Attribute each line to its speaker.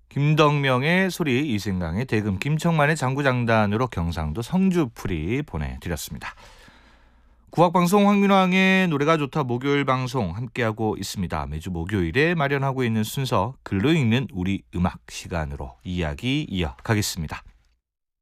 Speaker 1: 김덕명의 소리, 이생강의 대금, 김청만의 장구장단으로 경상도 성주풀이 보내드렸습니다. 국악방송 황민왕의 노래가 좋다 목요일 방송 함께하고 있습니다. 매주 목요일에 마련하고 있는 순서 글로 읽는 우리 음악 시간으로 이야기 이어가겠습니다.